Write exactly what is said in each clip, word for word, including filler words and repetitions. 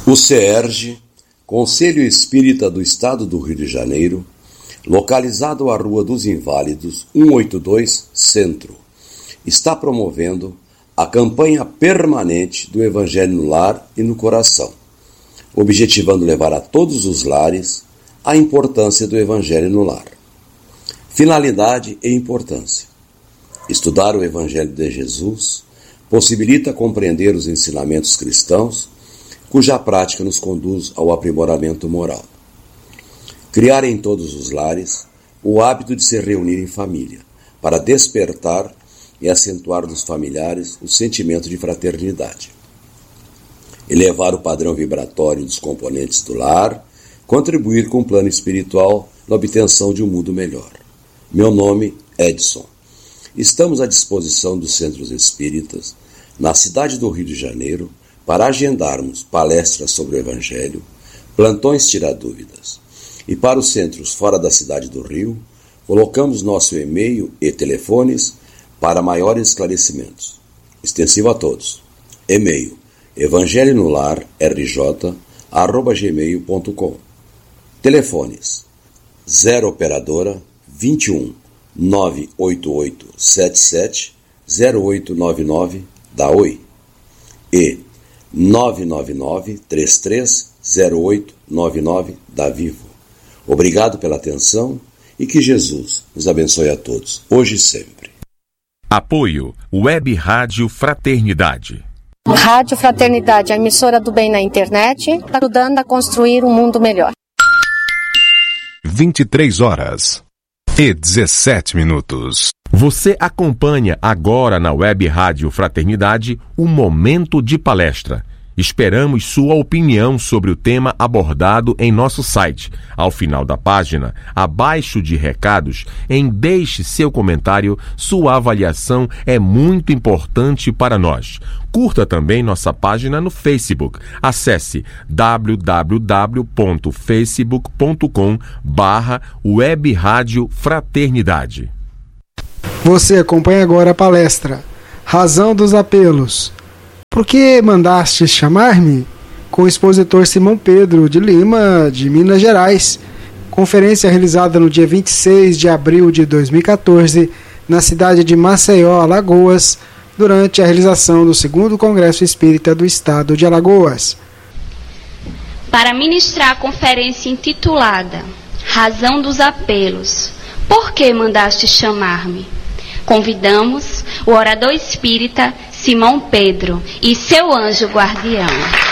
O CERJ, Conselho Espírita do Estado do Rio de Janeiro, localizado à Rua dos Inválidos, cento e oitenta e dois, Centro, está promovendo a campanha permanente do Evangelho no Lar e no Coração, objetivando levar a todos os lares a importância do Evangelho no lar. Finalidade e importância: estudar o Evangelho de Jesus possibilita compreender os ensinamentos cristãos, cuja prática nos conduz ao aprimoramento moral. Criar em todos os lares o hábito de se reunir em família, para despertar e acentuar nos familiares o sentimento de fraternidade. Elevar o padrão vibratório dos componentes do lar, contribuir com o plano espiritual na obtenção de um mundo melhor. Meu nome é Edson. Estamos à disposição dos centros espíritas, na cidade do Rio de Janeiro, para agendarmos palestras sobre o Evangelho, plantões tira-dúvidas. E para os centros fora da cidade do Rio, colocamos nosso e-mail e telefones para maiores esclarecimentos. Extensivo a todos. E-mail evangelho no lar r j arroba gmail ponto com. Telefones zero operadora vinte e um, nove oito oito sete sete, zero oito nove nove da Oi e nove nove nove três três zero oito nove nove da Vivo. Obrigado pela atenção e que Jesus nos abençoe a todos, hoje e sempre. Apoio Web Rádio Fraternidade. Rádio Fraternidade, a emissora do bem na internet, ajudando a construir um mundo melhor. vinte e três horas e dezessete minutos. Você acompanha agora na Web Rádio Fraternidade o Momento de Palestra. Esperamos sua opinião sobre o tema abordado em nosso site. Ao final da página, abaixo de recados, em deixe seu comentário, sua avaliação é muito importante para nós. Curta também nossa página no Facebook. Acesse w w w ponto facebook ponto com barra Web Rádio Fraternidade. Você acompanha agora a palestra Razão dos Apelos. Por que mandaste chamar-me? Com o expositor Simão Pedro de Lima, de Minas Gerais. Conferência realizada no dia vinte e seis de abril de dois mil e catorze, na cidade de Maceió, Alagoas, durante a realização do segundo Congresso Espírita do Estado de Alagoas. Para ministrar a conferência intitulada Razão dos Apelos, por que mandaste chamar-me? Convidamos o orador espírita Simão Pedro e seu anjo guardião.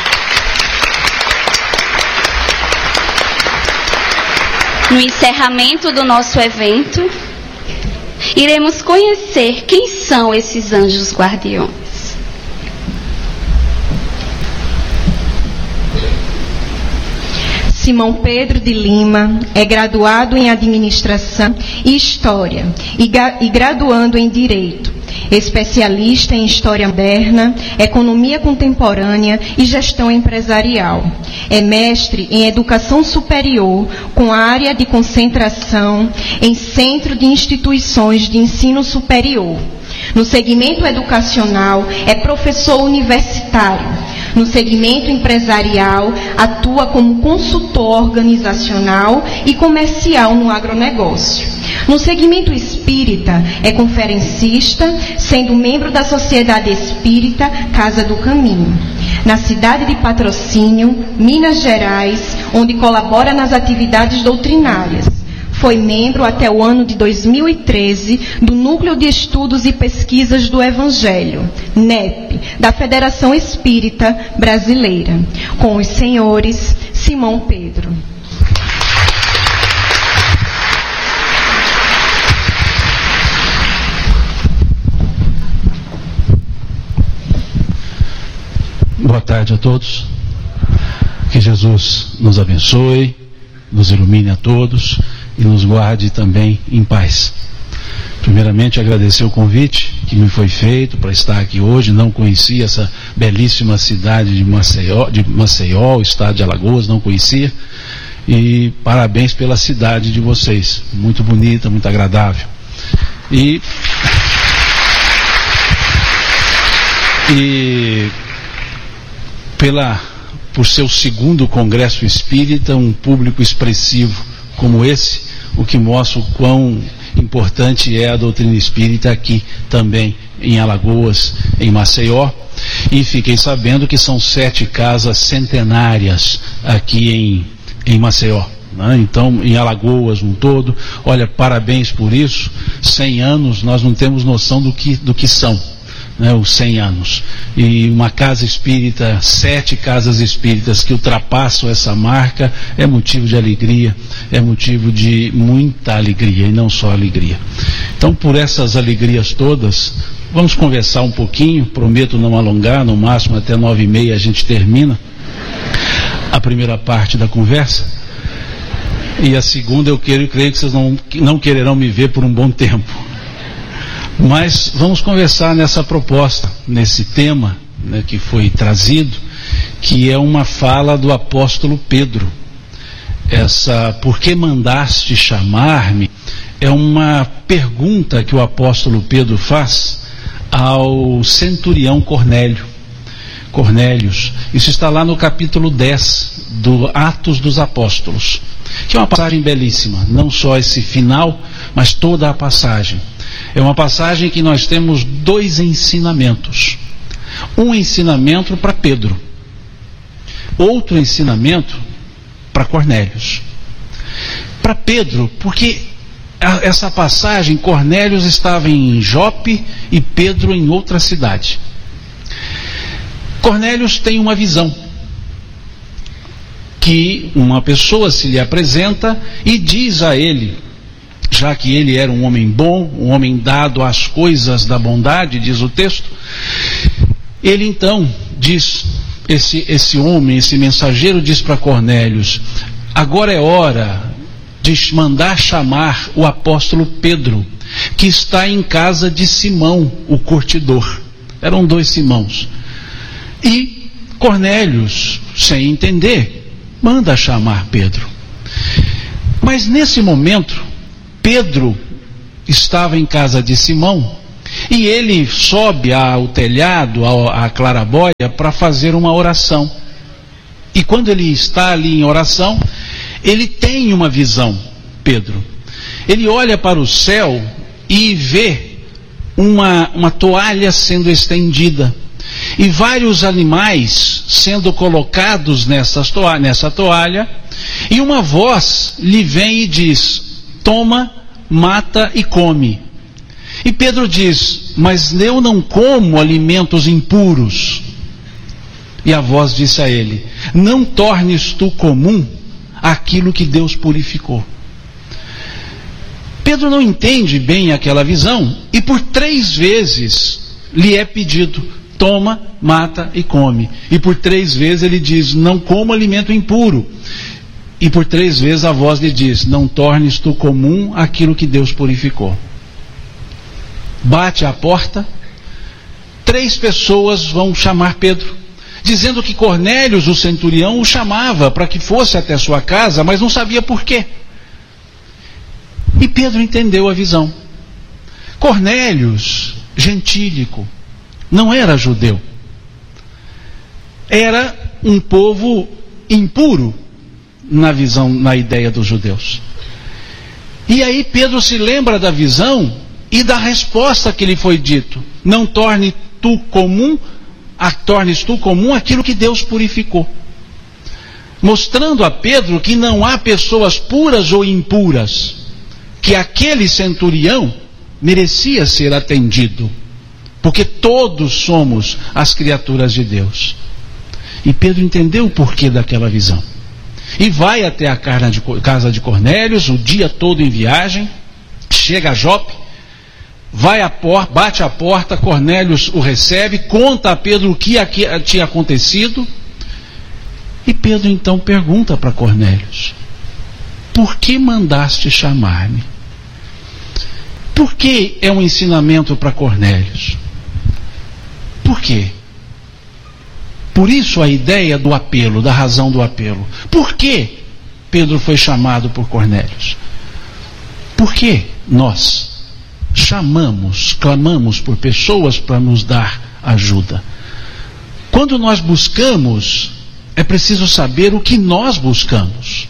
No encerramento do nosso evento, iremos conhecer quem são esses anjos guardiões. Simão Pedro de Lima é graduado em Administração e História e, e graduando em Direito, especialista em História Moderna, Economia Contemporânea e Gestão Empresarial. É mestre em Educação Superior, com área de concentração em Centro de Instituições de Ensino Superior. No segmento educacional, é professor universitário. No segmento empresarial, atua como consultor organizacional e comercial no agronegócio. No segmento espírita, é conferencista, sendo membro da Sociedade Espírita Casa do Caminho. Na cidade de Patrocínio, Minas Gerais, onde colabora nas atividades doutrinárias. Foi membro até o ano de dois mil e treze do Núcleo de Estudos e Pesquisas do Evangelho, N E P, da Federação Espírita Brasileira. Com os senhores Simão Pedro. Boa tarde a todos. Que Jesus nos abençoe, nos ilumine a todos e nos guarde também em paz. Primeiramente, agradecer o convite que me foi feito para estar aqui hoje. Não conhecia essa belíssima cidade de Maceió, de Maceió, o estado de Alagoas, não conhecia. E parabéns pela cidade de vocês, muito bonita, muito agradável. E, e pela por seu segundo congresso espírita, um público expressivo como esse, o que mostra o quão importante é a doutrina espírita aqui também em Alagoas, em Maceió. E fiquei sabendo que são sete casas centenárias aqui em, em Maceió, né? Então, em Alagoas um todo, olha, parabéns por isso. cem anos, nós não temos noção do que, do que são, né, os cem anos. E uma casa espírita, sete casas espíritas que ultrapassam essa marca, é motivo de alegria, é motivo de muita alegria, e não só alegria. Então, por essas alegrias todas, vamos conversar um pouquinho, prometo não alongar, no máximo até nove e meia a gente termina a primeira parte da conversa, e a segunda eu quero, creio que vocês não, não quererão me ver por um bom tempo. Mas vamos conversar nessa proposta, nesse tema, né, que foi trazido, que é uma fala do apóstolo Pedro. Essa, por que mandaste chamar-me? É uma pergunta que o apóstolo Pedro faz ao centurião Cornélio. Cornélios. Isso está lá no capítulo dez do Atos dos Apóstolos, que é uma passagem belíssima, não só esse final, mas toda a passagem. É uma passagem que nós temos dois ensinamentos. Um ensinamento para Pedro, outro ensinamento para Cornélios. Para Pedro, porque essa passagem, Cornélios estava em Jope e Pedro em outra cidade. Cornélios tem uma visão, que uma pessoa se lhe apresenta e diz a ele, já que ele era um homem bom, um homem dado às coisas da bondade, diz o texto, ele então diz, esse, esse homem, esse mensageiro diz para Cornélios: agora é hora de mandar chamar o apóstolo Pedro, que está em casa de Simão, o curtidor. Eram dois Simãos. E Cornélios, sem entender, manda chamar Pedro. Mas nesse momento, Pedro estava em casa de Simão e ele sobe ao telhado, à claraboia, para fazer uma oração. E quando ele está ali em oração, ele tem uma visão, Pedro. Ele olha para o céu e vê uma, uma toalha sendo estendida e vários animais sendo colocados nessa toalha, nessa toalha, e uma voz lhe vem e diz: toma, mata e come. E Pedro diz: mas eu não como alimentos impuros. E a voz disse a ele: não tornes tu comum aquilo que Deus purificou. Pedro não entende bem aquela visão, e por três vezes lhe é pedido: toma, mata e come. E por três vezes ele diz: não como alimento impuro. E por três vezes a voz lhe diz: não tornes tu comum aquilo que Deus purificou. Bate à porta, três pessoas vão chamar Pedro, dizendo que Cornélios, o centurião, o chamava para que fosse até sua casa, mas não sabia por quê. E Pedro entendeu a visão. Cornélios, gentílico, não era judeu. Era um povo impuro na visão, na ideia dos judeus. E aí Pedro se lembra da visão e da resposta que lhe foi dito: não torne tu comum, a, tornes tu comum aquilo que Deus purificou. Mostrando a Pedro que não há pessoas puras ou impuras, que aquele centurião merecia ser atendido, porque todos somos as criaturas de Deus. E Pedro entendeu o porquê daquela visão. E vai até a casa de Cornélios, o dia todo em viagem, chega a Jope, vai à porta, bate à porta, Cornélios o recebe, conta a Pedro o que aqui tinha acontecido. E Pedro então pergunta para Cornélios: por que mandaste chamar-me? Por que é um ensinamento para Cornélios? Por quê? Por isso a ideia do apelo, da razão do apelo. Por que Pedro foi chamado por Cornélios? Por que nós chamamos, clamamos por pessoas para nos dar ajuda? Quando nós buscamos é preciso saber o que nós buscamos.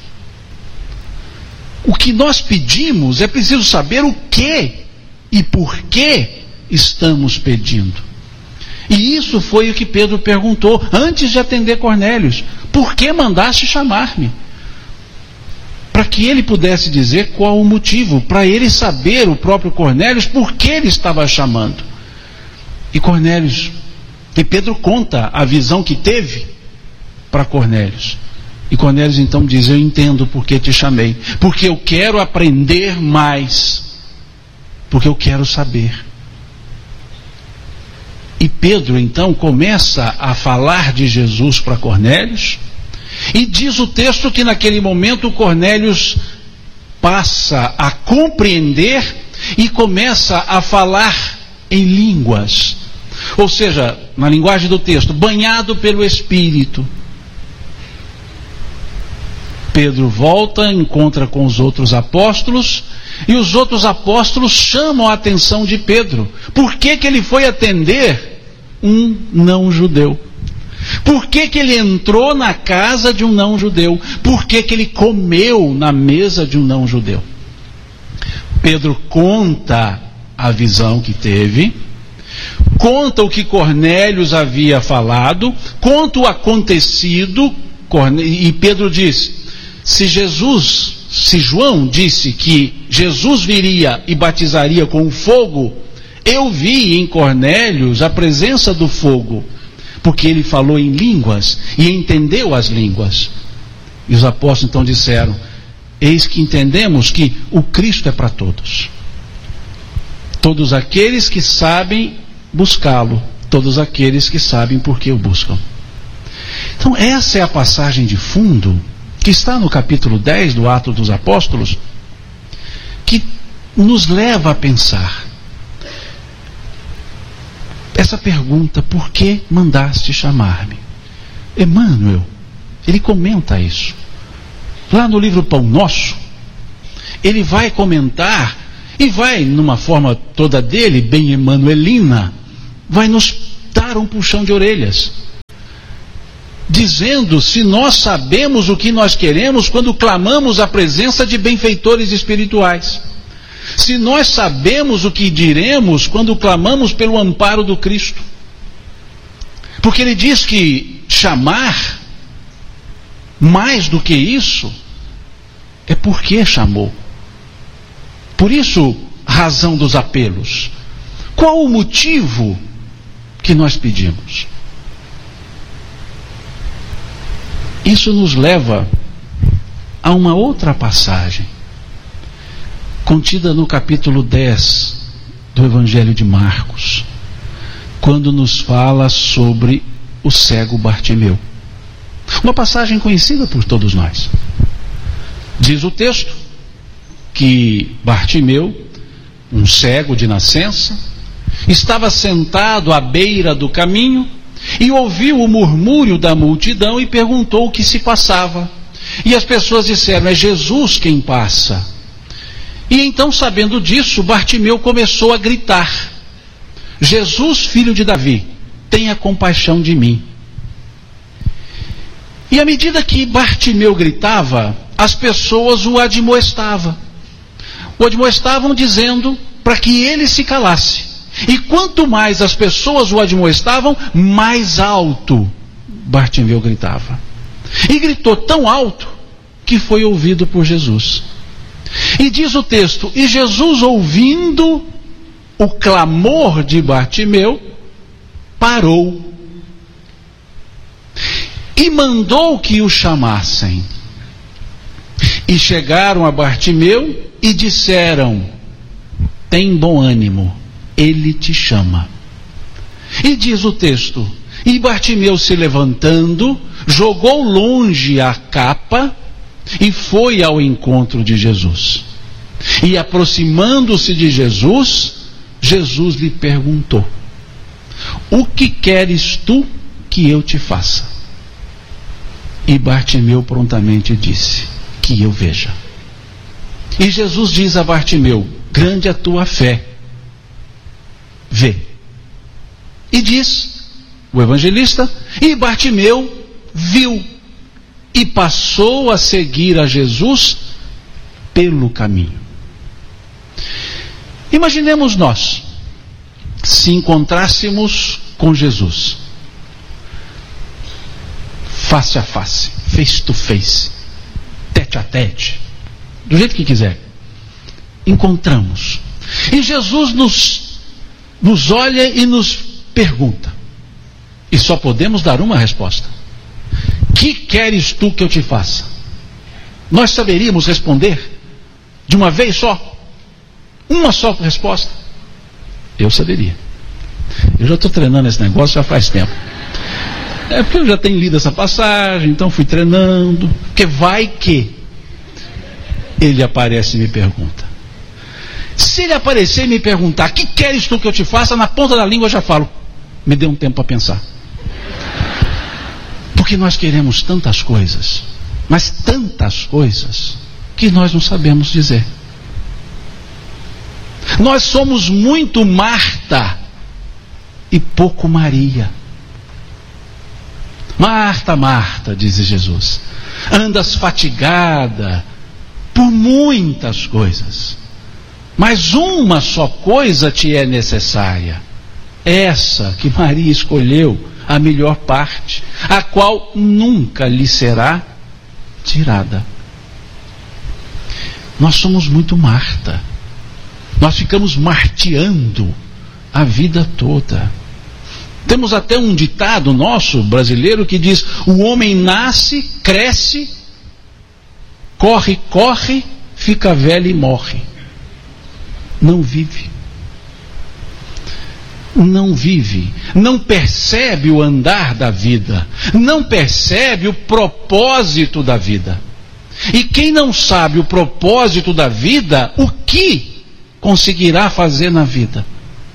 O que nós pedimos, é preciso saber o que e por que estamos pedindo. E isso foi o que Pedro perguntou antes de atender Cornélios: por que mandaste chamar-me? Para que ele pudesse dizer qual o motivo, para ele saber, o próprio Cornélios, por que ele estava chamando. E Cornélios, e Pedro conta a visão que teve para Cornélios. E Cornélios então diz: eu entendo por que te chamei, porque eu quero aprender mais, porque eu quero saber. E Pedro então começa a falar de Jesus para Cornélios, e diz o texto que naquele momento Cornélios passa a compreender e começa a falar em línguas, ou seja, na linguagem do texto, banhado pelo Espírito. Pedro volta, encontra com os outros apóstolos, e os outros apóstolos chamam a atenção de Pedro. Por que que ele foi atender um não-judeu? Por que que ele entrou na casa de um não-judeu? Por que que ele comeu na mesa de um não-judeu? Pedro conta a visão que teve, conta o que Cornélios havia falado, conta o acontecido, e Pedro diz: se Jesus, se João disse que Jesus viria e batizaria com fogo, eu vi em Cornélios a presença do fogo, porque ele falou em línguas e entendeu as línguas. E os apóstolos então disseram: eis que entendemos que o Cristo é para todos, todos aqueles que sabem buscá-lo, todos aqueles que sabem por que o buscam. Então essa é a passagem de fundo que está no capítulo dez do Atos dos Apóstolos, que nos leva a pensar essa pergunta: por que mandaste chamar-me? Emmanuel, ele comenta isso. Lá no livro Pão Nosso, ele vai comentar, e vai, numa forma toda dele, bem emmanuelina, vai nos dar um puxão de orelhas, dizendo se nós sabemos o que nós queremos quando clamamos a presença de benfeitores espirituais, se nós sabemos o que diremos quando clamamos pelo amparo do Cristo. Porque ele diz que chamar, mais do que isso, é porque chamou. Por isso, razão dos apelos. Qual o motivo que nós pedimos? Isso nos leva a uma outra passagem, contida no capítulo dez do Evangelho de Marcos, quando nos fala sobre o cego Bartimeu. Uma passagem conhecida por todos nós. Diz o texto que Bartimeu, um cego de nascença, estava sentado à beira do caminho e ouviu o murmúrio da multidão e perguntou o que se passava. E as pessoas disseram: é Jesus quem passa. E então, sabendo disso, Bartimeu começou a gritar: Jesus, filho de Davi, tenha compaixão de mim. E à medida que Bartimeu gritava, as pessoas o admoestavam. O admoestavam dizendo para que ele se calasse. E quanto mais as pessoas o admoestavam, mais alto Bartimeu gritava. E gritou tão alto que foi ouvido por Jesus. E diz o texto: e Jesus, ouvindo o clamor de Bartimeu, parou e mandou que o chamassem. E chegaram a Bartimeu e disseram: tem bom ânimo, ele te chama. E diz o texto: e Bartimeu, se levantando, jogou longe a capa e foi ao encontro de Jesus. E aproximando-se de Jesus, Jesus lhe perguntou: o que queres tu que eu te faça? E Bartimeu prontamente disse: que eu veja. E Jesus diz a Bartimeu: grande a tua fé, vê. E diz o evangelista: e Bartimeu viu e passou a seguir a Jesus pelo caminho. Imaginemos nós, se encontrássemos com Jesus, face a face, face to face, tete a tete, do jeito que quiser. Encontramos. E Jesus nos, nos olha e nos pergunta. E só podemos dar uma resposta. Que queres tu que eu te faça? Nós saberíamos responder de uma vez só? Uma só resposta? Eu saberia. Eu já estou treinando esse negócio já faz tempo. É porque eu já tenho lido essa passagem, então fui treinando. Porque vai que ele aparece e me pergunta. Se ele aparecer e me perguntar, que queres tu que eu te faça? Na ponta da língua eu já falo, me dê um tempo para pensar. Porque nós queremos tantas coisas, mas tantas coisas, que nós não sabemos dizer. Nós somos muito Marta e pouco Maria. Marta, Marta, diz Jesus, andas fatigada por muitas coisas, mas uma só coisa te é necessária, essa que Maria escolheu, a melhor parte, a qual nunca lhe será tirada. Nós somos muito Marta, nós ficamos marteando a vida toda. Temos até um ditado nosso brasileiro que diz: o homem nasce, cresce, corre, corre, fica velho e morre. Não vive. Não vive, não percebe o andar da vida, não percebe o propósito da vida. E quem não sabe o propósito da vida, o que conseguirá fazer na vida?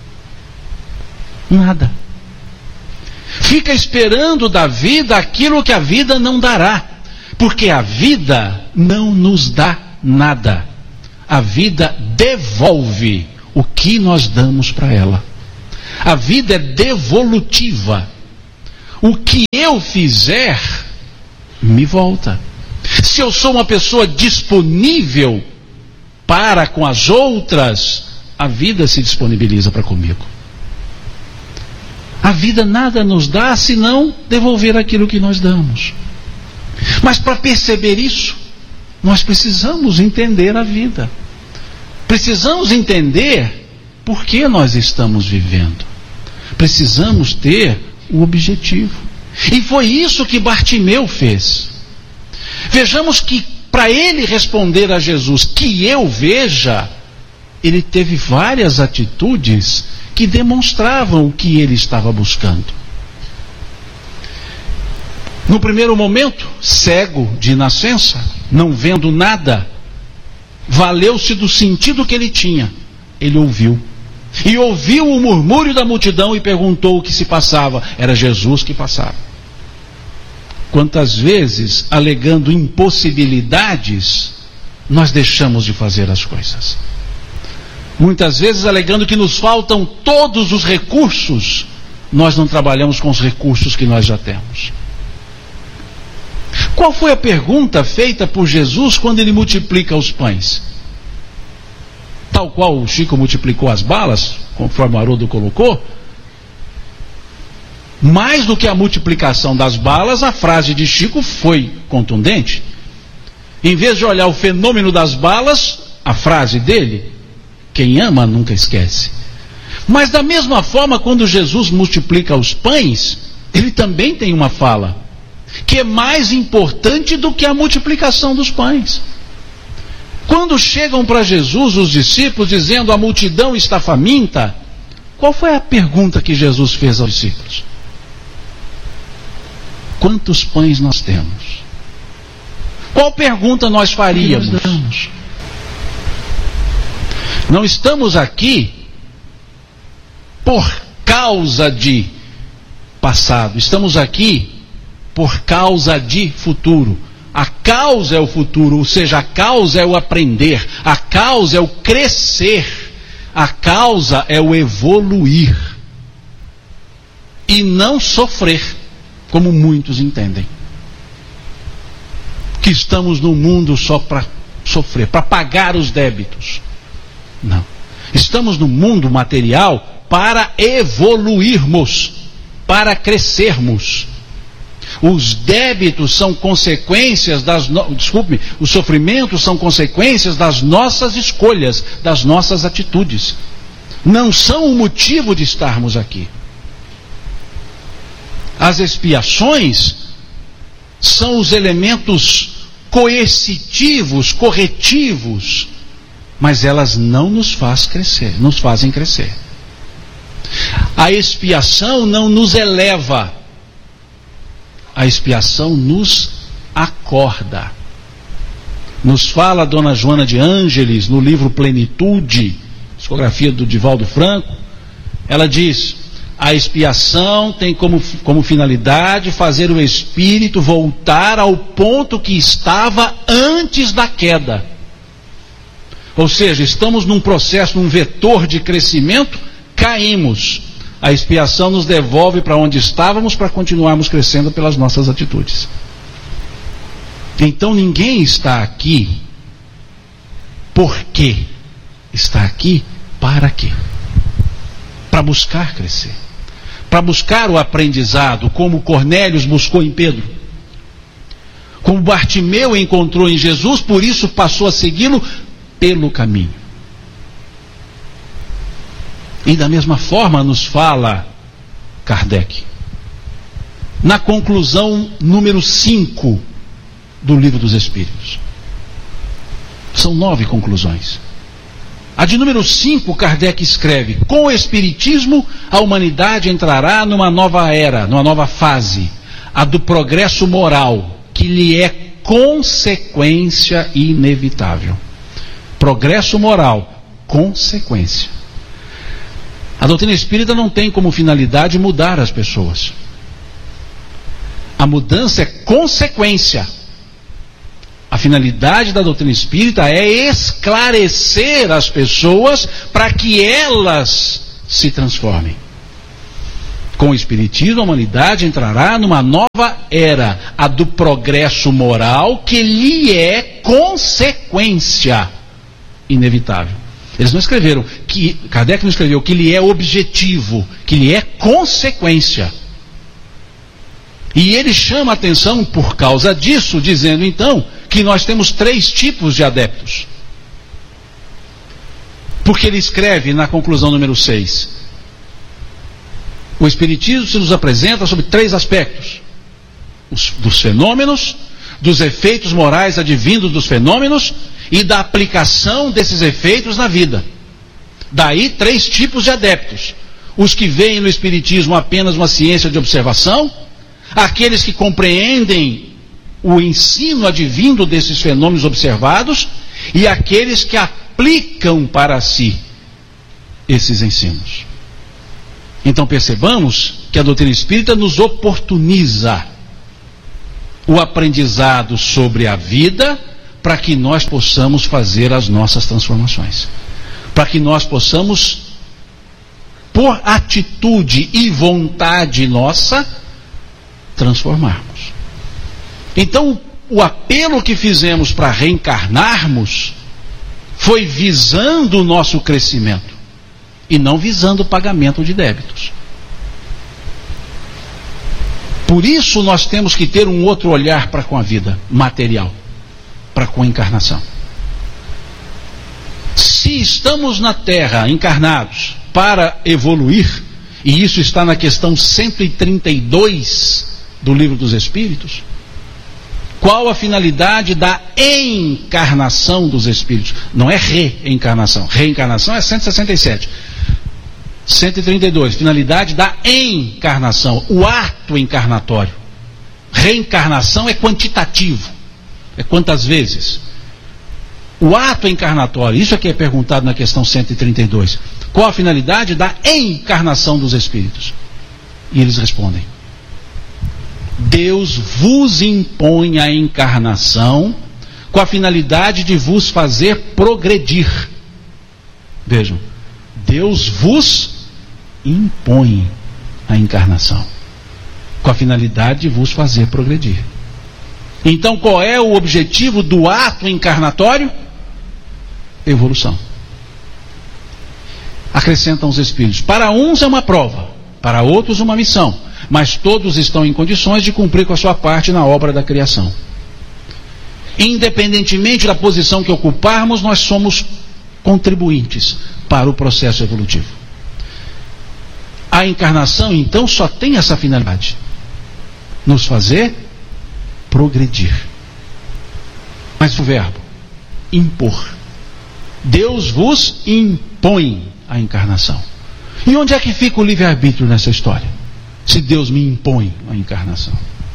Nada. Fica esperando da vida aquilo que a vida não dará, porque a vida não nos dá nada. A vida devolve o que nós damos para ela. A vida é devolutiva. O que eu fizer, me volta. Se eu sou uma pessoa disponível para com as outras, a vida se disponibiliza para comigo. A vida nada nos dá senão devolver aquilo que nós damos. Mas para perceber isso, nós precisamos entender a vida. Precisamos entender por que nós estamos vivendo. Precisamos ter o objetivo. E foi isso que Bartimeu fez. Vejamos que para ele responder a Jesus, que eu veja, ele teve várias atitudes que demonstravam o que ele estava buscando. No primeiro momento, cego de nascença, não vendo nada, valeu-se do sentido que ele tinha. Ele ouviu. E ouviu o murmúrio da multidão e perguntou o que se passava. Era Jesus que passava. Quantas vezes, alegando impossibilidades, nós deixamos de fazer as coisas. Muitas vezes, alegando que nos faltam todos os recursos, nós não trabalhamos com os recursos que nós já temos. Qual foi a pergunta feita por Jesus quando ele multiplica os pães? Tal qual o Chico multiplicou as balas, conforme o Haroldo colocou, mais do que a multiplicação das balas, a frase de Chico foi contundente. Em vez de olhar o fenômeno das balas, a frase dele, quem ama nunca esquece. Mas da mesma forma, quando Jesus multiplica os pães, ele também tem uma fala, que é mais importante do que a multiplicação dos pães. Quando chegam para Jesus os discípulos dizendo a multidão está faminta, qual foi a pergunta que Jesus fez aos discípulos? Quantos pães nós temos? Qual pergunta nós faríamos? Nós Não estamos aqui por causa de passado, estamos aqui por causa de futuro. A causa é o futuro, ou seja, a causa é o aprender, a causa é o crescer, a causa é o evoluir. E não sofrer, como muitos entendem. que estamos no mundo só para sofrer, para pagar os débitos. Não. Estamos no mundo material para evoluirmos, para crescermos. Os débitos são consequências das no... desculpe-me, os sofrimentos são consequências das nossas escolhas, das nossas atitudes. Não são o motivo de estarmos aqui. As expiações são os elementos coercitivos, corretivos, mas elas não nos fazem crescer, nos fazem crescer. A expiação não nos eleva. A expiação nos acorda. Nos fala a Dona Joana de Ângeles, no livro Plenitude, psicografia do Divaldo Franco. Ela diz: a expiação tem como, como finalidade fazer o espírito voltar ao ponto que estava antes da queda. Ou seja, estamos num processo, num vetor de crescimento, caímos. A expiação nos devolve para onde estávamos para continuarmos crescendo pelas nossas atitudes. Então ninguém está aqui por quê? Está aqui para quê? Para buscar crescer. Para buscar o aprendizado, como Cornélios buscou em Pedro. Como Bartimeu encontrou em Jesus, por isso passou a segui-lo pelo caminho. E da mesma forma nos fala Kardec, na conclusão número cinco do Livro dos Espíritos. São nove conclusões. A de número cinco, Kardec escreve: com o Espiritismo, a humanidade entrará numa nova era, numa nova fase, a do progresso moral, que lhe é consequência inevitável. Progresso moral, consequência. A doutrina espírita não tem como finalidade mudar as pessoas. A mudança é consequência. A finalidade da doutrina espírita é esclarecer as pessoas para que elas se transformem. Com o Espiritismo, a humanidade entrará numa nova era, a do progresso moral, que lhe é consequência inevitável. Eles não escreveram, que Kardec não escreveu que lhe é objetivo, que lhe é consequência. E ele chama a atenção por causa disso, dizendo então que nós temos três tipos de adeptos. Porque ele escreve na conclusão número seis: o Espiritismo se nos apresenta sobre três aspectos: os, dos fenômenos, dos efeitos morais advindos dos fenômenos e da aplicação desses efeitos na vida. Daí três tipos de adeptos: os que veem no Espiritismo apenas uma ciência de observação, aqueles que compreendem o ensino advindo desses fenômenos observados e aqueles que aplicam para si esses ensinos. Então percebamos que a doutrina espírita nos oportuniza o aprendizado sobre a vida para que nós possamos fazer as nossas transformações, para que nós possamos, por atitude e vontade nossa, transformarmos. Então, o apelo que fizemos para reencarnarmos foi visando o nosso crescimento e não visando o pagamento de débitos. Por isso nós temos que ter um outro olhar para com a vida material, para com a encarnação. Se estamos na Terra encarnados para evoluir, e isso está na questão cento e trinta e dois do Livro dos Espíritos, qual a finalidade da encarnação dos espíritos? Não é reencarnação. Reencarnação é cento e sessenta e sete. cento e trinta e dois, finalidade da encarnação, o ato encarnatório. Reencarnação é quantitativo, é quantas vezes. O ato encarnatório, isso é que é perguntado na questão cento e trinta e dois. Qual a finalidade da encarnação dos espíritos? E eles respondem: Deus vos impõe a encarnação com a finalidade de vos fazer progredir. Vejam, Deus vos impõe a encarnação com a finalidade de vos fazer progredir. Então qual é o objetivo do ato encarnatório? Evolução. Acrescentam os Espíritos. Para uns é uma prova, para outros uma missão, mas todos estão em condições de cumprir com a sua parte na obra da criação. Independentemente da posição que ocuparmos, nós somos contribuintes para o processo evolutivo. A encarnação, então, só tem essa finalidade: nos fazer progredir. Mas o verbo impor. Deus vos impõe a encarnação. E onde é que fica o livre-arbítrio nessa história? Se Deus me impõe a encarnação.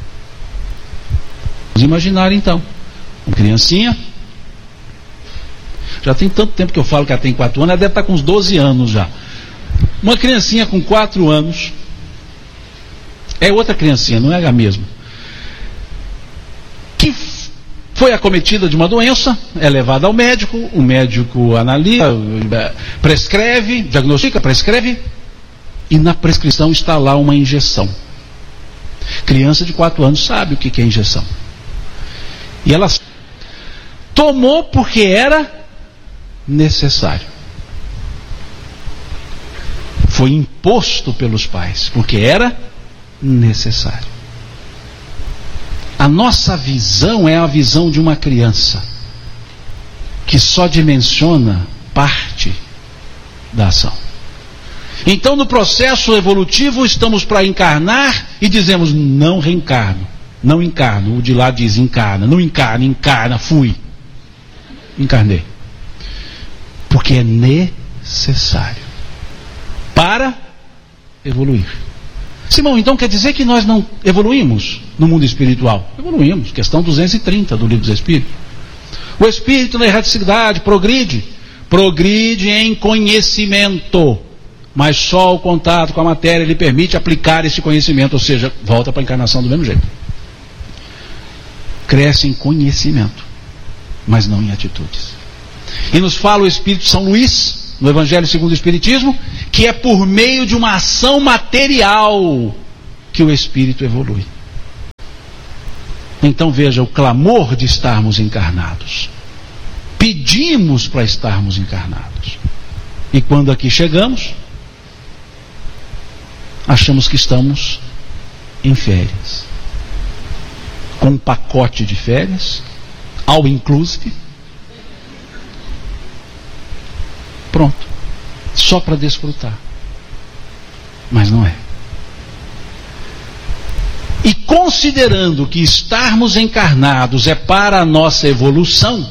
Vamos imaginar então, uma criancinha, já tem tanto tempo que eu falo que ela tem quatro anos, ela deve estar com uns doze anos já. Uma criancinha com quatro anos, é outra criancinha, não é a mesma, que foi acometida de uma doença, é levada ao médico, o médico analisa, prescreve, diagnostica, prescreve, e na prescrição está lá uma injeção. Criança de quatro anos sabe o que é injeção. E ela tomou porque era necessário. Foi imposto pelos pais, porque era necessário. A nossa visão é a visão de uma criança que só dimensiona parte da ação. Então, no processo evolutivo, estamos para encarnar e dizemos: não reencarno, não encarno. O de lá diz: encarna, não encarna, encarna, fui. Encarnei. Porque é necessário para evoluir. Simão, então quer dizer que nós não evoluímos no mundo espiritual? Evoluímos, questão duzentos e trinta do Livro dos Espíritos. O espírito na erraticidade progride, progride em conhecimento, mas só o contato com a matéria lhe permite aplicar esse conhecimento, ou seja, volta para a encarnação do mesmo jeito. Cresce em conhecimento, mas não em atitudes. E nos fala o Espírito São Luís, no Evangelho segundo o Espiritismo, que é por meio de uma ação material que o espírito evolui. Então veja o clamor de estarmos encarnados. Pedimos para estarmos encarnados. E quando aqui chegamos, achamos que estamos em férias. Com um pacote de férias, all inclusive. Pronto. Só para desfrutar. Mas não é. E considerando que estarmos encarnados é para a nossa evolução,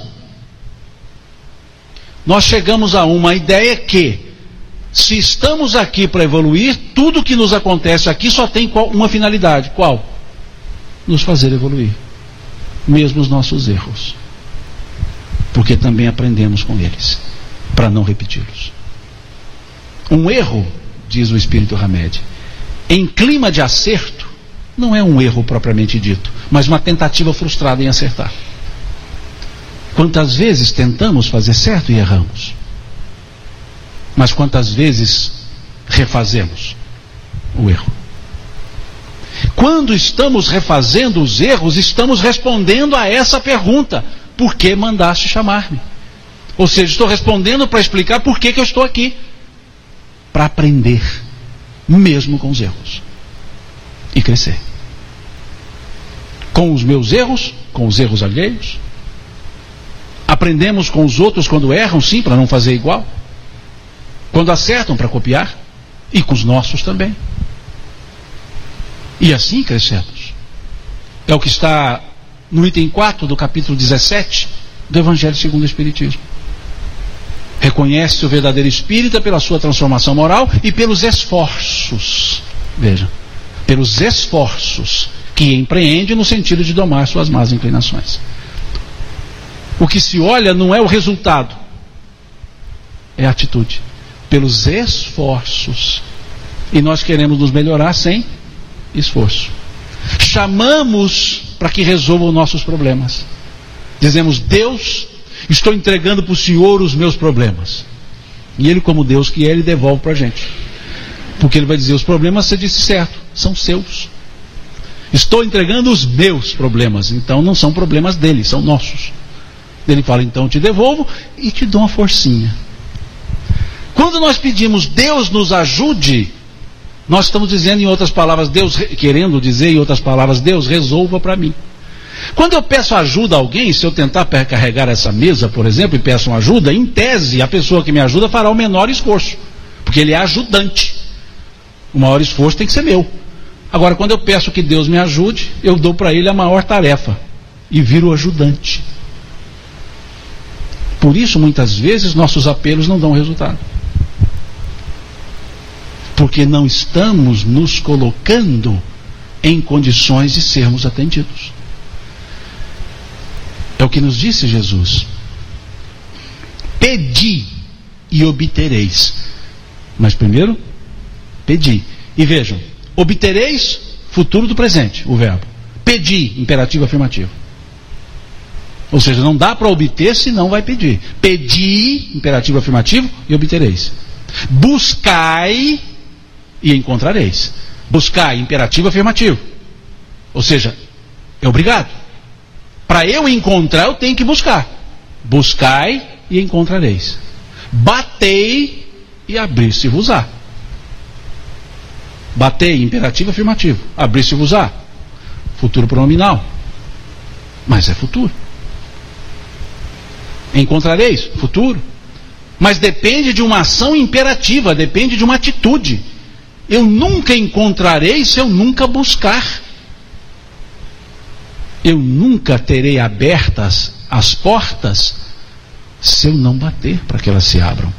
nós chegamos a uma ideia que, se estamos aqui para evoluir, tudo que nos acontece aqui só tem uma finalidade. Qual? Nos fazer evoluir. Mesmo os nossos erros. Porque também aprendemos com eles, para não repeti-los. Um erro, diz o Espírito Hamed, em clima de acerto, não é um erro propriamente dito, mas uma tentativa frustrada em acertar. Quantas vezes tentamos fazer certo e erramos? Mas quantas vezes refazemos o erro? Quando estamos refazendo os erros, estamos respondendo a essa pergunta: por que mandaste chamar-me? Ou seja, estou respondendo para explicar por que, que eu estou aqui. Para aprender, mesmo com os erros. E crescer. Com os meus erros, com os erros alheios. Aprendemos com os outros quando erram, sim, para não fazer igual. Quando acertam, para copiar. E com os nossos também. E assim crescemos. É o que está no item quatro do capítulo dezessete do Evangelho segundo o Espiritismo. Reconhece o verdadeiro espírita pela sua transformação moral e pelos esforços, veja, pelos esforços que empreende no sentido de domar suas más inclinações. O que se olha não é o resultado, é a atitude, pelos esforços. E nós queremos nos melhorar sem esforço. Chamamos para que resolva os nossos problemas. Dizemos: Deus, estou entregando para o Senhor os meus problemas. E Ele, como Deus que é, Ele devolve para a gente. Porque Ele vai dizer: os problemas, você disse certo, são seus. Estou entregando os meus problemas. Então não são problemas dele, são nossos. Ele fala, então eu te devolvo e te dou uma forcinha. Quando nós pedimos Deus nos ajude, nós estamos dizendo em outras palavras, Deus, querendo dizer em outras palavras, Deus resolva para mim. Quando eu peço ajuda a alguém, se eu tentar carregar essa mesa, por exemplo, e peço uma ajuda, em tese, a pessoa que me ajuda fará o menor esforço, porque ele é ajudante. O maior esforço tem que ser meu. Agora, quando eu peço que Deus me ajude, eu dou para ele a maior tarefa e viro o ajudante. Por isso, muitas vezes, nossos apelos não dão resultado. Porque não estamos nos colocando em condições de sermos atendidos. É o que nos disse Jesus. Pedi e obtereis. Mas primeiro, pedi. E vejam, obtereis, futuro do presente, o verbo. Pedi, imperativo afirmativo. Ou seja, não dá para obter se não vai pedir. Pedi, imperativo afirmativo, e obtereis. Buscai e encontrareis. Buscai, imperativo afirmativo. Ou seja, é obrigado. Para eu encontrar, eu tenho que buscar. Buscai e encontrareis. Batei e abrir-se-vos-á. Batei, imperativo afirmativo. Abrir-se-vos-á. Futuro pronominal. Mas é futuro. Encontrareis, futuro. Mas depende de uma ação imperativa, depende de uma atitude. Eu nunca encontrarei se eu nunca buscar. Eu nunca terei abertas as portas se eu não bater para que elas se abram.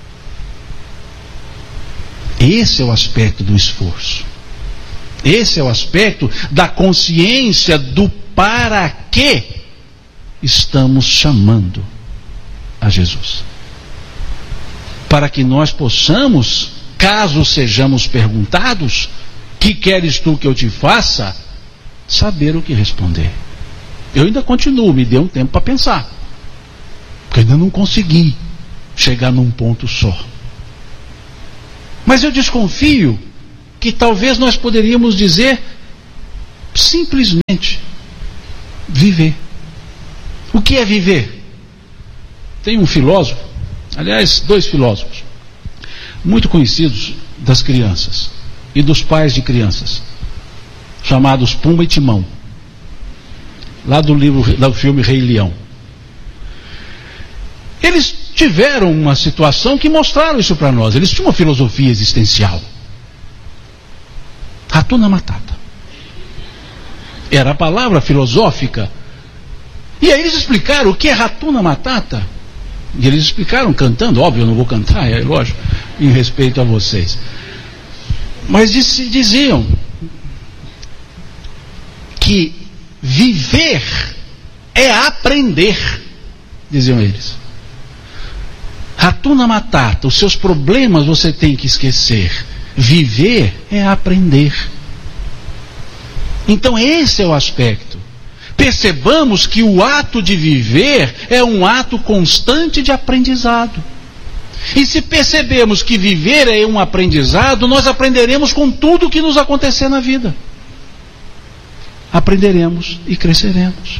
Esse é o aspecto do esforço. Esse é o aspecto da consciência do para que estamos chamando a Jesus. Para que nós possamos, caso sejamos perguntados, que queres tu que eu te faça? Saber o que responder. Eu ainda continuo, me dê um tempo para pensar, porque ainda não consegui chegar num ponto só. Mas eu desconfio que talvez nós poderíamos dizer simplesmente viver. O que é viver? Tem um filósofo, aliás, dois filósofos muito conhecidos das crianças e dos pais de crianças, chamados Pumba e Timão, lá do livro, do filme Rei Leão. Eles tiveram uma situação que mostraram isso para nós. Eles tinham uma filosofia existencial. Hakuna Matata era a palavra filosófica. E aí eles explicaram o que é Hakuna Matata. E eles explicaram cantando, óbvio, eu não vou cantar, é lógico, em respeito a vocês. Mas diziam que viver é aprender, diziam eles. Hakuna Matata, os seus problemas você tem que esquecer. Viver é aprender. Então esse é o aspecto. Percebamos que o ato de viver é um ato constante de aprendizado. E se percebemos que viver é um aprendizado, nós aprenderemos com tudo que nos acontecer na vida. Aprenderemos e cresceremos.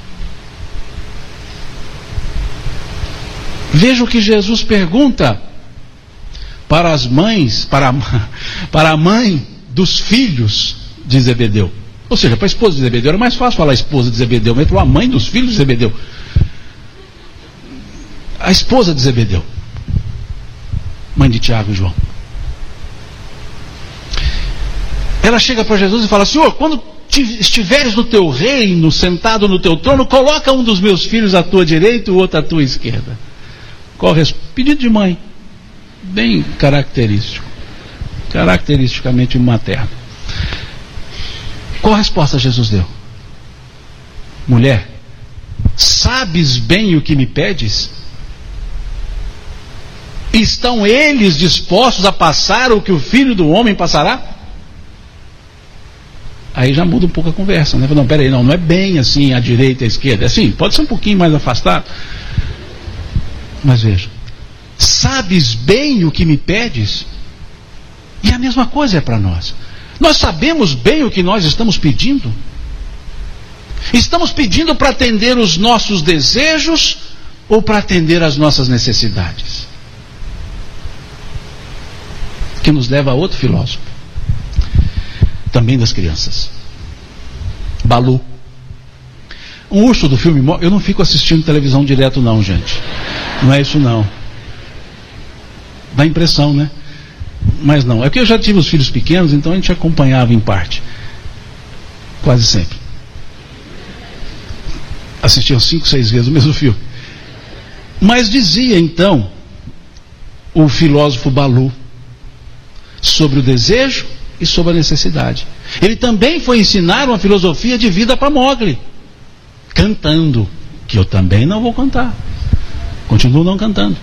Veja o que Jesus pergunta para as mães, para a, para a mãe dos filhos de Zebedeu. Ou seja, para a esposa de Zebedeu era mais fácil falar a esposa de Zebedeu, mas para a mãe dos filhos de Zebedeu. A esposa de Zebedeu, mãe de Tiago e João. Ela chega para Jesus e fala: Senhor, quando estiveres no teu reino, sentado no teu trono, coloca um dos meus filhos à tua direita e o outro à tua esquerda. Qual pedido de mãe? Bem característico. Caracteristicamente materno. Qual a resposta Jesus deu? Mulher, sabes bem o que me pedes? Estão eles dispostos a passar o que o Filho do Homem passará? Aí já muda um pouco a conversa, né? Não, peraí, não, não é bem assim, à direita e à esquerda. É assim, pode ser um pouquinho mais afastado. Mas veja, sabes bem o que me pedes? E a mesma coisa é para nós. Nós sabemos bem o que nós estamos pedindo? Estamos pedindo para atender os nossos desejos ou para atender as nossas necessidades? Que nos leva a outro filósofo, também das crianças, Balu. Um urso do filme, eu não fico assistindo televisão direto não, gente. Não é isso não. Dá impressão, né? Mas não, é porque eu já tive os filhos pequenos, então a gente acompanhava em parte. Quase sempre. Assistiam cinco, seis vezes o mesmo filme. Mas dizia então o filósofo Balu sobre o desejo e sobre a necessidade. Ele também foi ensinar uma filosofia de vida para Mowgli, cantando, que eu também não vou cantar. Continuo não cantando.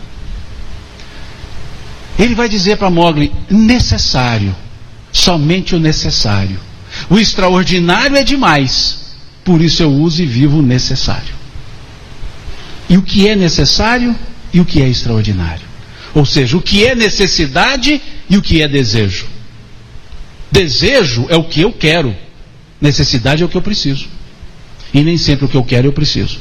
Ele vai dizer para Mowgli: necessário, somente o necessário. O extraordinário é demais, por isso eu uso e vivo o necessário. E o que é necessário e o que é extraordinário? Ou seja, o que é necessidade e o que é desejo. Desejo é o que eu quero, necessidade é o que eu preciso. E nem sempre o que eu quero eu preciso.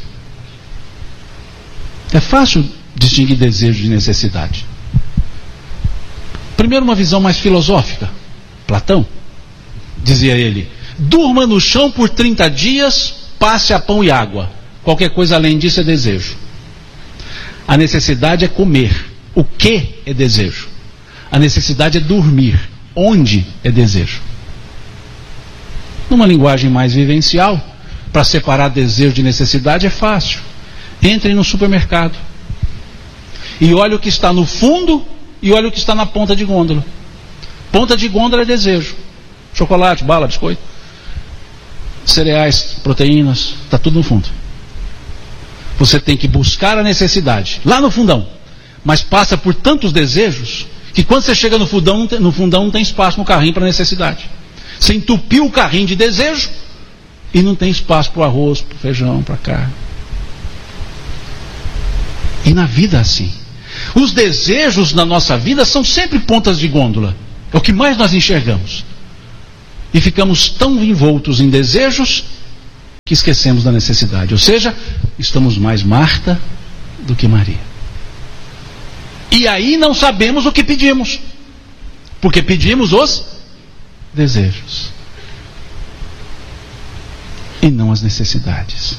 É fácil distinguir desejo de necessidade. Primeiro, uma visão mais filosófica. Platão, dizia ele: durma no chão por trinta dias, passe a pão e água. Qualquer coisa além disso é desejo. A necessidade é comer. O que é desejo? A necessidade é dormir. Onde é desejo? Numa linguagem mais vivencial, para separar desejo de necessidade é fácil. Entrem no supermercado e olhe o que está no fundo e olhe o que está na ponta de gôndola. Ponta de gôndola é desejo. Chocolate, bala, biscoito, cereais, proteínas, está tudo no fundo. Você tem que buscar a necessidade lá no fundão, mas passa por tantos desejos que quando você chega no fundão, não tem, no fundão não tem espaço no carrinho para necessidade. Você entupiu o carrinho de desejo e não tem espaço para o arroz, para o feijão, para a carne. E na vida assim. Os desejos na nossa vida são sempre pontas de gôndola. É o que mais nós enxergamos. E ficamos tão envoltos em desejos que esquecemos da necessidade. Ou seja, estamos mais Marta do que Maria. E aí não sabemos o que pedimos. Porque pedimos os desejos. E não as necessidades.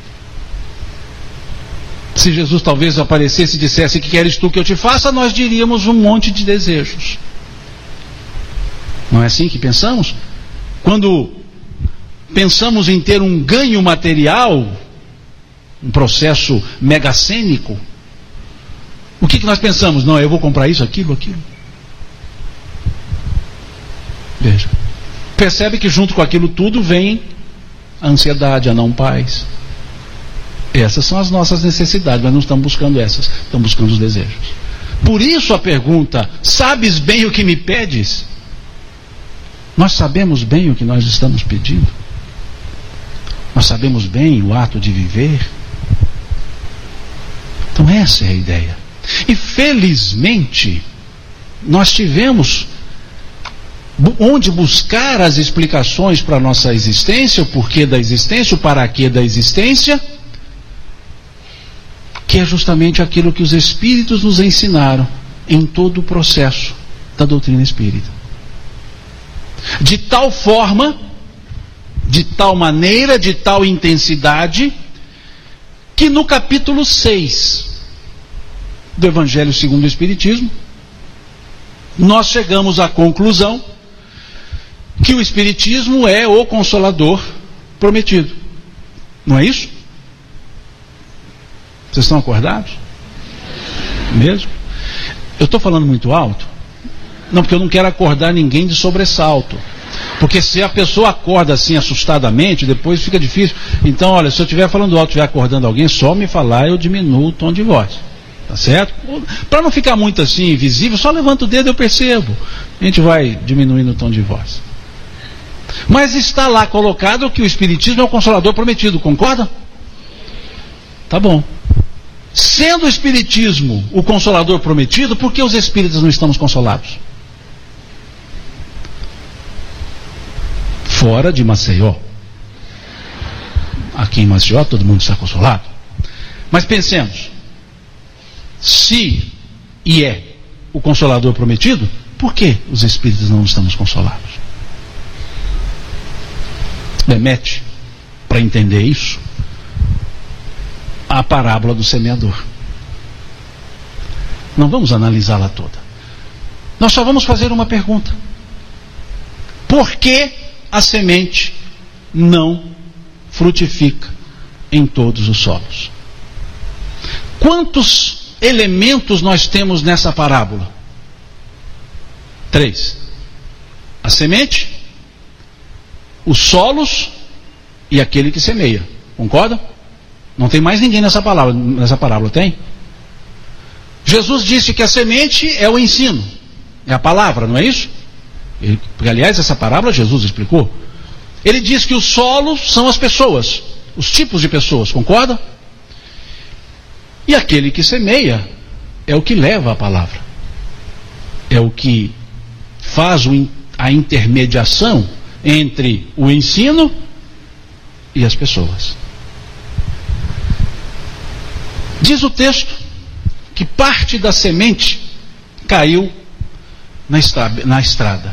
Se Jesus talvez aparecesse e dissesse: que queres tu que eu te faça? Nós diríamos um monte de desejos. Não é assim que pensamos? Quando pensamos em ter um ganho material, um processo megacênico, o que, que nós pensamos? Não, eu vou comprar isso, aquilo, aquilo. Veja. Percebe que junto com aquilo tudo vem a ansiedade, a não paz. Essas são as nossas necessidades, mas não estamos buscando essas, estamos buscando os desejos. Por isso a pergunta: sabes bem o que me pedes? Nós sabemos bem o que nós estamos pedindo? Nós sabemos bem o ato de viver? Então essa é a ideia. E felizmente nós tivemos onde buscar as explicações para a nossa existência, o porquê da existência, o para quê da existência, que é justamente aquilo que os Espíritos nos ensinaram em todo o processo da doutrina espírita. De tal forma, de tal maneira, de tal intensidade, que no capítulo seis do Evangelho segundo o Espiritismo, nós chegamos à conclusão que o Espiritismo é o Consolador prometido. Não é isso? Vocês estão acordados? Mesmo? Eu estou falando muito alto? Não, porque eu não quero acordar ninguém de sobressalto. Porque se a pessoa acorda assim assustadamente, depois fica difícil. Então, olha, se eu estiver falando alto, estiver acordando alguém, só me falar, eu diminuo o tom de voz. Tá certo? Para não ficar muito assim invisível, só levanta o dedo e eu percebo. A gente vai diminuindo o tom de voz. Mas está lá colocado que o Espiritismo é o Consolador prometido, concorda? Tá bom. Sendo o Espiritismo o Consolador prometido, por que os espíritas não estamos consolados? Fora de Maceió. aqui em Maceió todo mundo está consolado. Mas pensemos, se e é o Consolador prometido, por que os espíritos não estamos consolados? Remete, para entender isso, a parábola do semeador. Não vamos analisá-la toda. Nós só vamos fazer uma pergunta: por que a semente não frutifica em todos os solos? Quantos elementos nós temos nessa parábola? Três: a semente, os solos e aquele que semeia. Concorda? Não tem mais ninguém nessa parábola, nessa parábola, tem? Jesus disse que a semente é o ensino, é a palavra, não é isso? Ele, porque, aliás, essa parábola Jesus explicou. Ele diz que os solos são as pessoas, os tipos de pessoas, concorda? E aquele que semeia é o que leva a palavra, é o que faz o, a intermediação entre o ensino e as pessoas. Diz o texto que parte da semente caiu na estrada, na estrada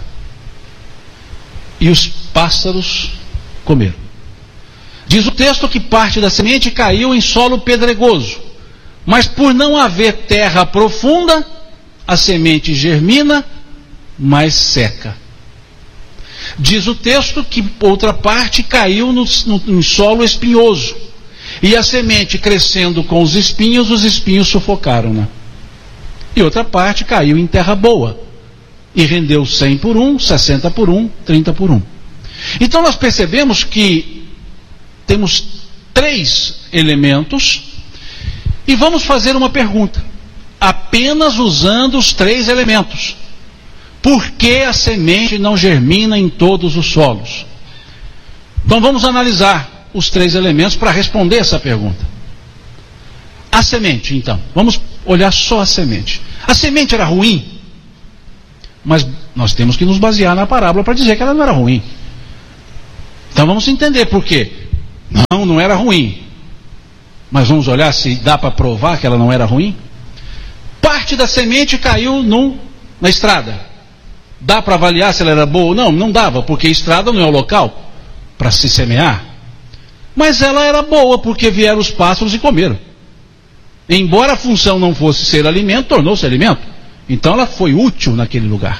e os pássaros comeram. Diz o texto que parte da semente caiu em solo pedregoso, mas por não haver terra profunda, a semente germina, mas seca. Diz o texto que outra parte caiu no, no, em solo espinhoso, e a semente crescendo com os espinhos, os espinhos sufocaram-na. E outra parte caiu em terra boa, e rendeu cem por um, sessenta por um, trinta por um. Então nós percebemos que temos três elementos, e vamos fazer uma pergunta, apenas usando os três elementos. Por que a semente não germina em todos os solos? Então vamos analisar os três elementos para responder essa pergunta. A semente, então, vamos olhar só a semente. A semente era ruim, mas nós temos que nos basear na parábola para dizer que ela não era ruim. Então vamos entender por quê. Não, não era ruim, mas vamos olhar se dá para provar que ela não era ruim. Parte da semente caiu no, na estrada. Dá para avaliar se ela era boa ou não? Não dava, porque estrada não é o local para se semear. Mas ela era boa, porque vieram os pássaros e comeram. Embora a função não fosse ser alimento, tornou-se alimento. Então ela foi útil naquele lugar.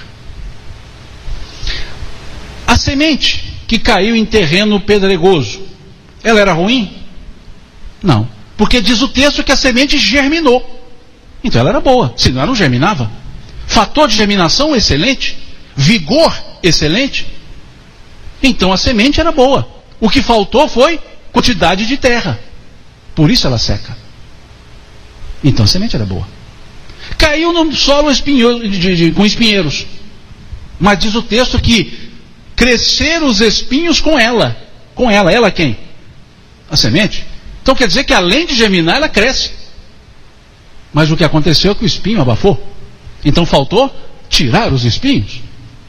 A semente que caiu em terreno pedregoso, ela era ruim? Não, porque diz o texto que a semente germinou. Então ela era boa, senão ela não germinava. Fator de germinação excelente, vigor excelente. Então a semente era boa. O que faltou foi quantidade de terra. Por isso ela seca. Então a semente era boa. Caiu no solo espinho, de, de, com espinheiros. Mas diz o texto que cresceram os espinhos com ela. Com ela. Ela quem? A semente. Então quer dizer que além de germinar, ela cresce. Mas o que aconteceu é que o espinho abafou. Então faltou tirar os espinhos.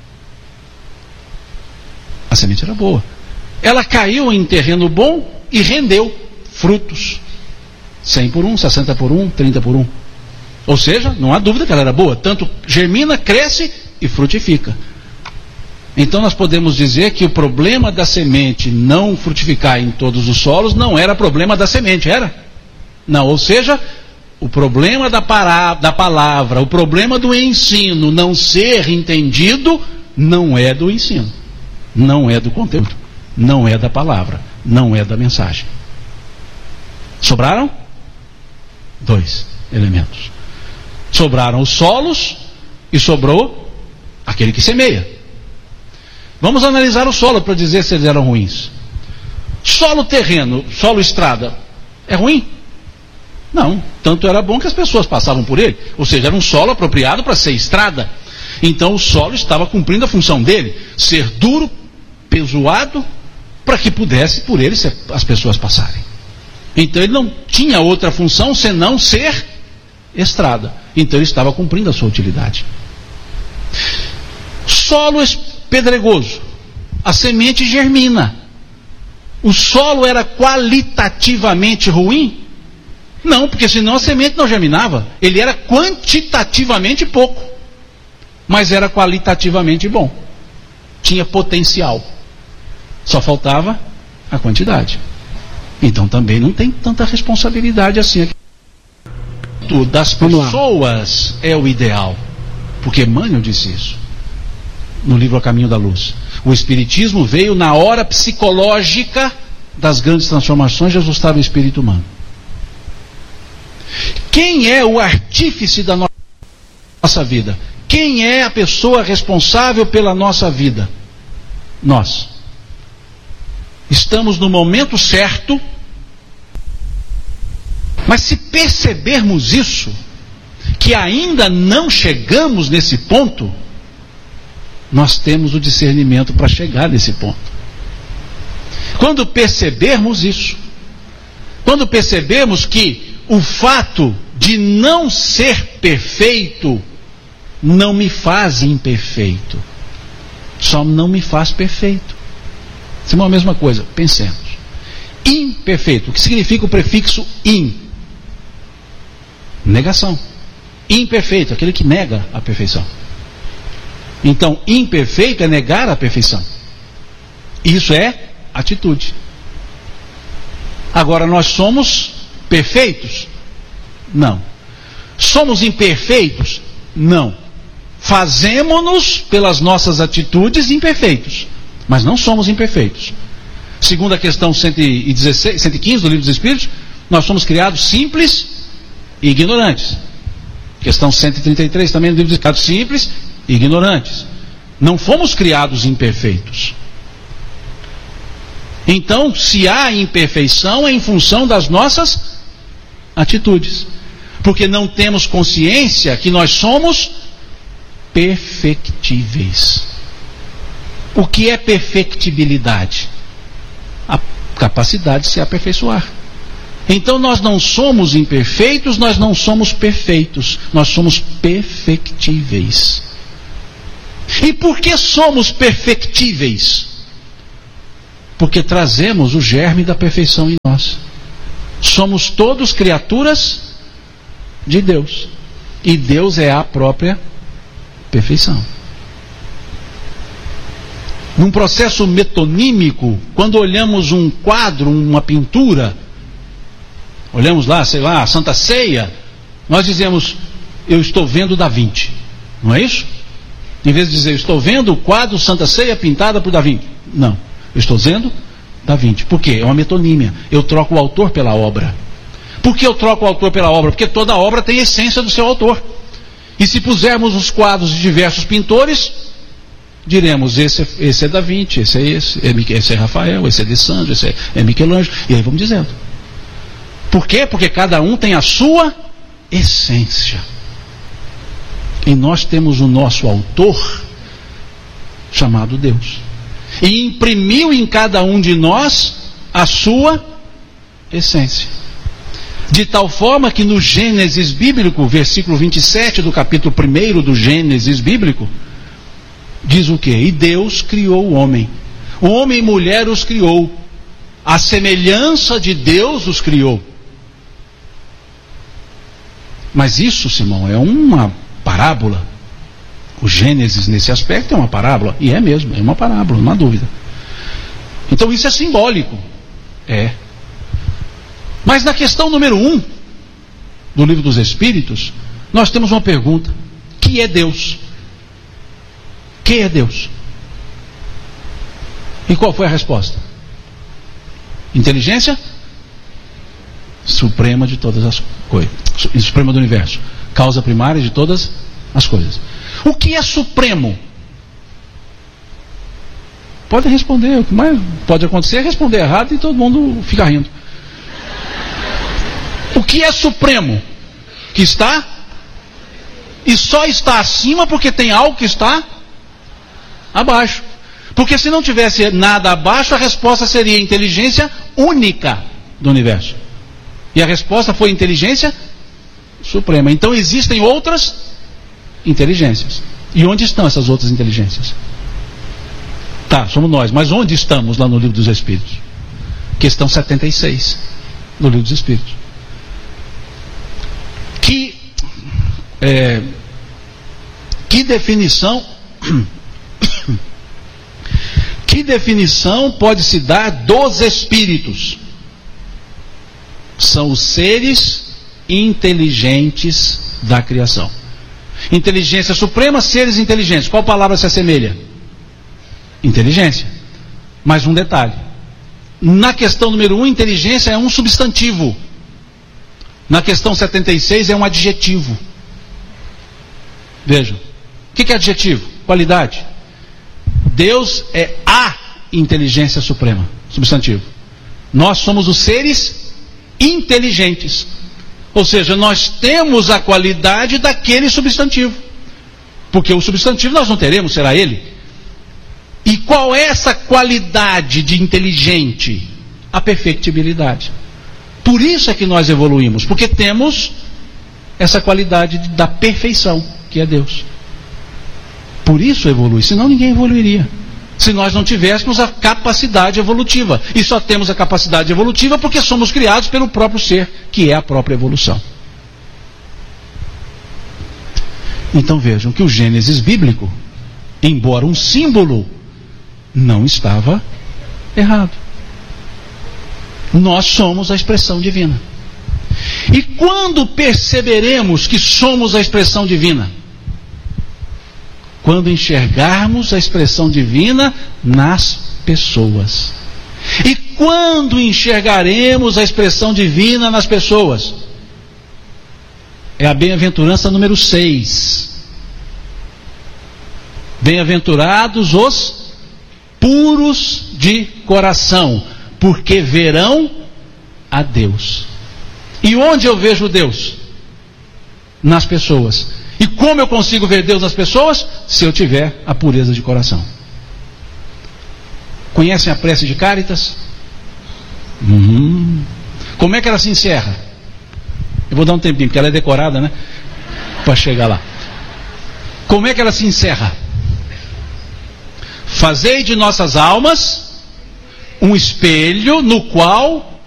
A semente era boa. Ela caiu em terreno bom e rendeu frutos. cem por um, sessenta por um, trinta por um. Ou seja, não há dúvida que ela era boa. Tanto germina, cresce e frutifica. Então nós podemos dizer que o problema da semente não frutificar em todos os solos não era problema da semente, era? Não, ou seja, o problema da, pará, da palavra, o problema do ensino não ser entendido, não é do ensino, não é do conteúdo, não é da palavra, não é da mensagem. Sobraram? Dois elementos. Sobraram os solos e sobrou aquele que semeia. Vamos analisar o solo para dizer se eles eram ruins. Solo terreno, solo estrada, é ruim? Não, tanto era bom que as pessoas passavam por ele. Ou seja, era um solo apropriado para ser estrada. Então o solo estava cumprindo a função dele, ser duro, pesoado, para que pudesse por ele as pessoas passarem. Então ele não tinha outra função senão ser estrada. Então ele estava cumprindo a sua utilidade. Solo pedregoso, a semente germina. O solo era qualitativamente ruim? Não, porque senão a semente não germinava. Ele era quantitativamente pouco, mas era qualitativamente bom. Tinha potencial. Só faltava a quantidade. Então também não tem tanta responsabilidade assim aqui. O das pessoas é o ideal. Porque Emmanuel disse isso no livro A Caminho da Luz. O Espiritismo veio na hora psicológica das grandes transformações de ajustar o espírito humano. Quem é o artífice da nossa vida? Quem é a pessoa responsável pela nossa vida? Nós. Estamos no momento certo, mas se percebermos isso, que ainda não chegamos nesse ponto, nós temos o discernimento para chegar nesse ponto. Quando percebermos isso, quando percebermos que o fato de não ser perfeito não me faz imperfeito, só não me faz perfeito. Isso é a mesma coisa, pensemos. Imperfeito, o que significa o prefixo in? Negação. Imperfeito, aquele que nega a perfeição. Então, imperfeito é negar a perfeição. Isso é atitude. Agora, nós somos perfeitos? Não. Somos imperfeitos? Não. Fazemo-nos pelas nossas atitudes imperfeitos, mas não somos imperfeitos. Segundo a questão cento e dezesseis, cento e quinze do Livro dos Espíritos, nós somos criados simples e ignorantes. Questão cento e trinta e três também do Livro dos Espíritos, simples e ignorantes. Não fomos criados imperfeitos. Então, se há imperfeição, é em função das nossas atitudes. Porque não temos consciência que nós somos perfectíveis. O que é perfectibilidade? A capacidade de se aperfeiçoar. Então nós não somos imperfeitos, nós não somos perfeitos, nós somos perfectíveis. E por que somos perfectíveis? Porque trazemos o germe da perfeição em nós. Somos todos criaturas de Deus. E Deus é a própria perfeição. Num processo metonímico, quando olhamos um quadro, uma pintura, olhamos lá, sei lá, a Santa Ceia, nós dizemos, eu estou vendo Da Vinci. Não é isso? Em vez de dizer, eu estou vendo o quadro Santa Ceia pintada por Da Vinci. Não, eu estou dizendo Da Vinci. Por quê? É uma metonímia. Eu troco o autor pela obra. Por que eu troco o autor pela obra? Porque toda obra tem a essência do seu autor. E se pusermos os quadros de diversos pintores, diremos, esse, esse é Da Vinci, esse é esse, esse é Rafael, esse é De Sandro, esse é Michelangelo. E aí vamos dizendo. Por quê? Porque cada um tem a sua essência. E nós temos o nosso autor, chamado Deus. E imprimiu em cada um de nós a sua essência. De tal forma que no Gênesis bíblico, versículo vinte e sete do capítulo primeiro do Gênesis bíblico, diz o quê? E Deus criou o homem. O homem e mulher os criou. A semelhança de Deus os criou. Mas isso, Simão, é uma parábola. O Gênesis, nesse aspecto, é uma parábola. E é mesmo, é uma parábola, não há dúvida. Então isso é simbólico. É. Mas na questão número um do Livro dos Espíritos, nós temos uma pergunta: que é Deus? Que é Deus? E qual foi a resposta? Inteligência suprema de todas as coisas, suprema do universo, causa primária de todas as coisas. O que é supremo? Pode responder. O que mais pode acontecer é responder errado e todo mundo fica rindo. O que é supremo? Que está e só está acima porque tem algo que está abaixo. Porque se não tivesse nada abaixo, a resposta seria inteligência única do universo. E a resposta foi inteligência suprema. Então existem outras inteligências. E onde estão essas outras inteligências? Tá, somos nós. Mas onde estamos lá no Livro dos Espíritos? questão setenta e seis do Livro dos Espíritos. Que, é, que definição que definição pode se dar dos espíritos? São os seres inteligentes da criação. Inteligência suprema, seres inteligentes. Qual palavra se assemelha? Inteligência. Mais um detalhe. Na questão número um, inteligência é um substantivo. Na questão setenta e seis é um adjetivo. Vejam. O que é adjetivo? Qualidade. Deus é a inteligência suprema. Substantivo. Nós somos os seres inteligentes. Ou seja, nós temos a qualidade daquele substantivo. Porque o substantivo nós não teremos, será ele. E qual é essa qualidade de inteligente? A perfectibilidade. Por isso é que nós evoluímos, porque temos essa qualidade da perfeição, que é Deus. Por isso evolui, senão ninguém evoluiria. Se nós não tivéssemos a capacidade evolutiva. E só temos a capacidade evolutiva porque somos criados pelo próprio ser, que é a própria evolução. Então vejam que o Gênesis bíblico, embora um símbolo, não estava errado. Nós somos a expressão divina. E quando perceberemos que somos a expressão divina? Quando enxergarmos a expressão divina nas pessoas. E quando enxergaremos a expressão divina nas pessoas? É a bem-aventurança número seis. Bem-aventurados os puros de coração, porque verão a Deus. E onde eu vejo Deus? Nas pessoas. E como eu consigo ver Deus nas pessoas? Se eu tiver a pureza de coração. Conhecem a prece de Cáritas? Uhum. Como é que ela se encerra? Eu vou dar um tempinho, porque ela é decorada, né? Para chegar lá. Como é que ela se encerra? Fazei de nossas almas um espelho no qual